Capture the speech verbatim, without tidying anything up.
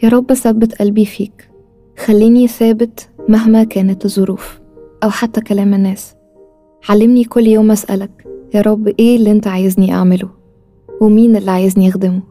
يا رب ثبت قلبي فيك، خليني ثابت مهما كانت الظروف أو حتى كلام الناس. علمني كل يوم أسألك يا رب إيه اللي أنت عايزني أعمله، ومين اللي عايزني أخدمه.